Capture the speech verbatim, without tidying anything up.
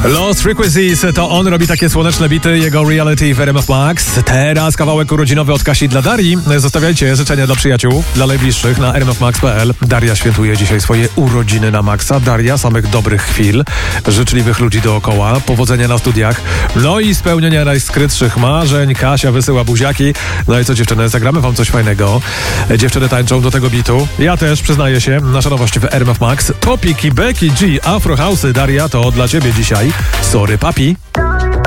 Lost Frequencies, to on robi takie słoneczne bity, jego reality w R M F Max. Teraz kawałek urodzinowy od Kasi dla Darii. Zostawiajcie życzenia dla przyjaciół, dla najbliższych na r m f max kropka p l. Daria świętuje dzisiaj swoje urodziny na maksa. Daria, samych dobrych chwil, życzliwych ludzi dookoła, powodzenia na studiach, no i spełnienia najskrytszych marzeń. Kasia wysyła buziaki. No i co, dziewczyny, zagramy wam coś fajnego. Dziewczyny tańczą do tego bitu. Ja też, przyznaję się, nasza nowość w R M F Max. Topiki, Becky G, Afro House'y. Daria, to dla ciebie dzisiaj. Sorry, papi.